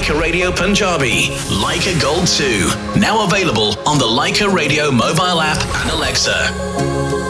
Leica Radio Punjabi, Leica Gold 2, now available on the Leica Radio mobile app and Alexa.